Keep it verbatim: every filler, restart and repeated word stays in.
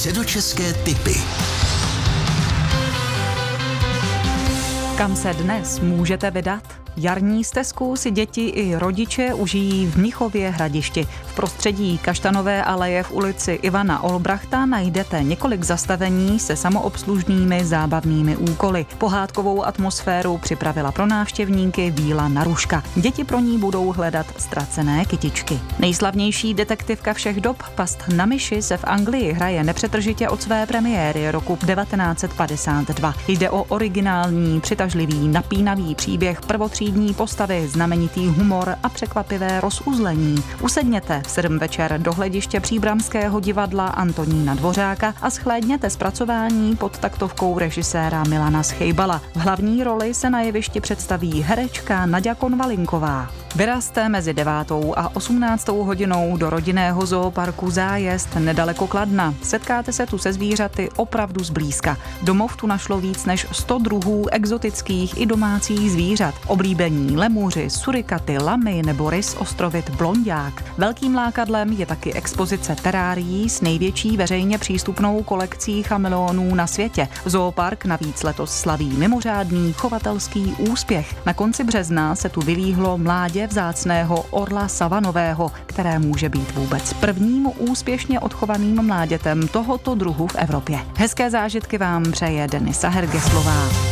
Středočeské tipy. Kam se dnes můžete vydat? Jarní stezku si děti i rodiče užijí v Mnichově Hradišti. V prostředí Kaštanové aleje v ulici Ivana Olbrachta najdete několik zastavení se samoobslužnými zábavnými úkoly. Pohádkovou atmosféru připravila pro návštěvníky Víla Naruška. Děti pro ní budou hledat ztracené kytičky. Nejslavnější detektivka všech dob, Past na myši, se v Anglii hraje nepřetržitě od své premiéry roku devatenáct set padesát dva. Jde o originální, přitažlivý, napínavý příběh prvotřídní postavy, znamenitý humor a překvapivé rozuzlení. Usedněte v sedm večer do hlediště příbramského divadla Antonína Dvořáka a shlédněte zpracování pod taktovkou režiséra Milana Schejbala. V hlavní roli se na jevišti představí herečka Naďa Konvalinková. Vyrazte mezi devátou a osmnáctou hodinou do rodinného zooparku Zájezd nedaleko Kladna. Setkáte se tu se zvířaty opravdu zblízka. Domov tu našlo víc než sto druhů exotických i domácích zvířat. Oblíbení lemuři, surikaty, lamy nebo rys ostrovit blonďák. Velkým lákadlem je taky expozice terárií s největší veřejně přístupnou kolekcí chameleonů na světě. Zoopark navíc letos slaví mimořádný chovatelský úspěch. Na konci března se tu vylíhlo mládě vzácného orla savanového, které může být vůbec prvním úspěšně odchovaným mládětem tohoto druhu v Evropě. Hezké zážitky vám přeje Denisa Hergeslová.